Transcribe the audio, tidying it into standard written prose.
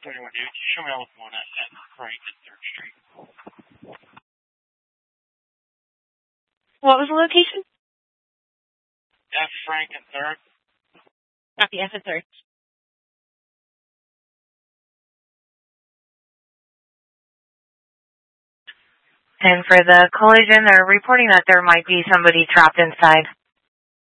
31, dude. Show me all the one at Frank at 3rd Street. What was the location? F. Frank at 3rd. Copy, F at 3rd. And for the collision, they're reporting that there might be somebody trapped inside.